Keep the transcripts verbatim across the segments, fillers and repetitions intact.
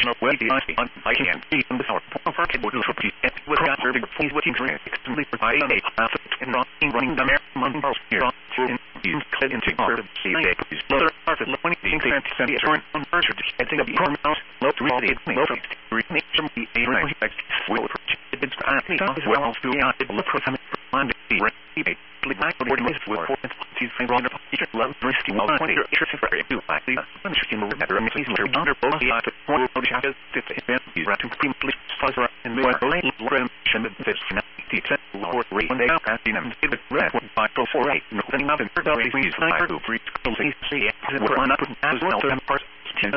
no way I I can't see in the sort of for cable to be at with after the please what you drink simply for I a path and running running the air month here in these cut into part of C A please lower part of twenty cent cent turn on first I think of the house low to reality low to reach some the a range will it's as well as to the look for some find the right please back the board with for these things on the teacher love risky well twenty is very do I see understand the matter and please under both the one of the shadows if event is right to complete fuzzer and more lane ram and this teacher or three when they are casting them in the red one by four eight nothing nothing for the please I do free to see it we're not as well to parts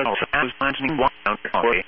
as finding one out okay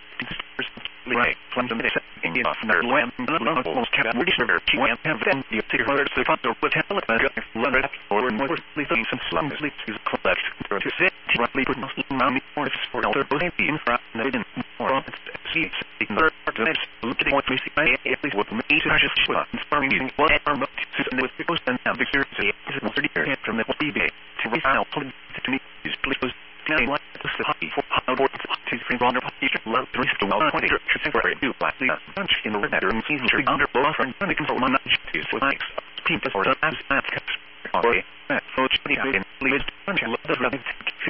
right from the minute in the other lamp almost kept really sure she went have then the particular the factor with hell learned or more things and slums is collect to sit roughly put most money for the sport or both in front and then more see ignore the next looking what we see at least what me to just farming using what are not system with the post and have the curiosity is what are from the T V to file to me is please now like this the hockey for how board to free runner teacher love three to well twenty temporary do black bunch in the weather and season should under both and the control man is with nice people or as as okay so it's pretty good please bunch of the running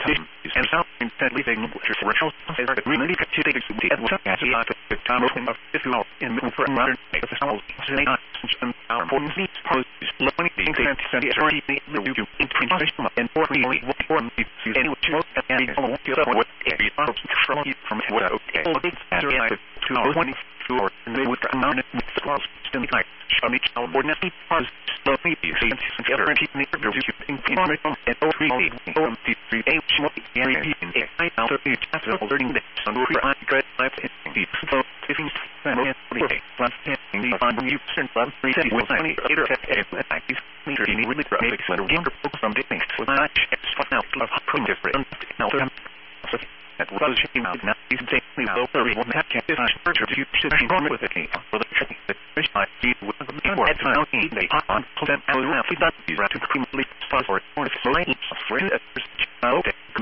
and so instead leaving just ritual is really good to take the at what as the time of if you are in for modern make the sound say not some our important needs pose learning being sent to the attorney the you information and for me what for me and what you and all to what is from from what okay all the answer I to twenty four and they would amount of class in the night on each ordinary parts slowly be seen and ever keep me to you information and all three on the three a small area in I out of each after learning this on the I great life in the so if you family plus in the on you send one three with twenty eight or I meter in really great letter wonderful from the things with much extra now of different now that was shaking out now he's taking the low thirty one that can't is further to should be wrong with it for the the fish I see with the before at now he they pop on pull them out around he does these right to complete stars or or slate friend at first okay